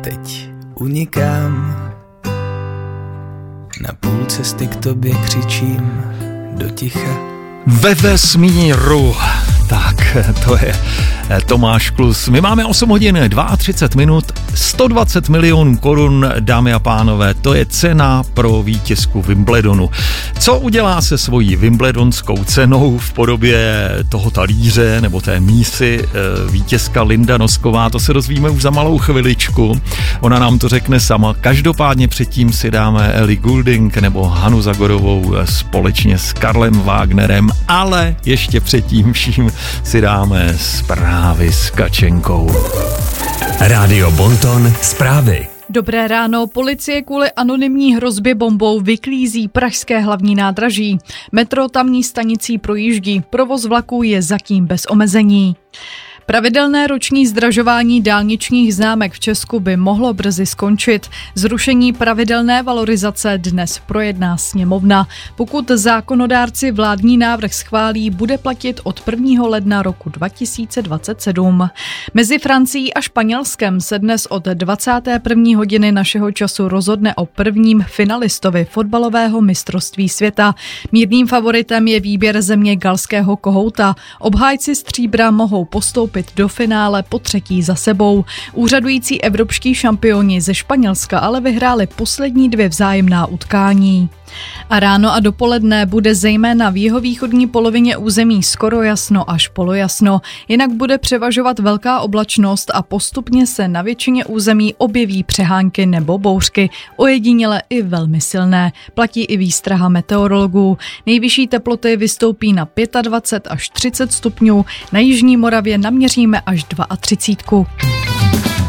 teď unikám. Na půl cesty k tobě křičím do ticha. Ve vesmíru. Tak, to je Tomáš Klus. My máme 8 hodin 32 minut, 120 milionů korun, dámy a pánové, to je cena pro vítězku Wimbledonu. Co udělá se svojí wimbledonskou cenou v podobě toho talíře nebo té mísy vítězka Linda Nosková, to se dozvíme už za malou chviličku. Ona nám to řekne sama. Každopádně předtím si dáme Ellie Goulding nebo Hanu Zagorovou společně s Karlem Wagnerem, ale ještě předtím vším si dáme zprávy s Kačenkou. Rádio Bonton, zprávy. Dobré ráno, policie kvůli anonymní hrozbě bombou vyklízí pražské hlavní nádraží. Metro tamní stanicí projíždí, provoz vlaků je zatím bez omezení. Pravidelné roční zdražování dálničních známek v Česku by mohlo brzy skončit. Zrušení pravidelné valorizace dnes projedná sněmovna. Pokud zákonodárci vládní návrh schválí, bude platit od 1. ledna roku 2027. Mezi Francií a Španělskem se dnes od 21. hodiny našeho času rozhodne o prvním finalistovi fotbalového mistrovství světa. Mírným favoritem je výběr země galského kohouta. Obhájci stříbra mohou postoupit do finále po třetí za sebou. Úřadující evropští šampioni ze Španělska ale vyhráli poslední 2 vzájemná utkání. A ráno a dopoledne bude zejména v jihovýchodní polovině území skoro jasno až polojasno. Jinak bude převažovat velká oblačnost a postupně se na většině území objeví přehánky nebo bouřky, ojediněle i velmi silné. Platí i výstraha meteorologů. Nejvyšší teploty vystoupí na 25 až 30 stupňů, na jižní Moravě naměříme až 32.